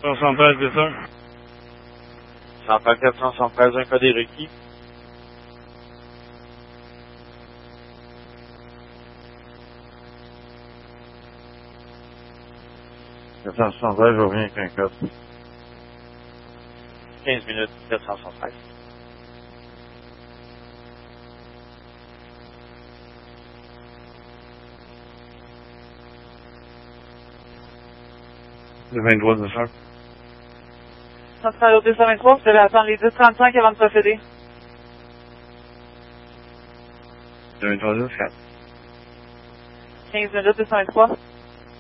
73 descend. 104-473, un code est requis. Je reviens avec un code. 15 minutes, 473. Le 23 descend. Centrale au 223, vous devez attendre les 10:35 avant de procéder. Le 23 descend. 15 minutes, 223.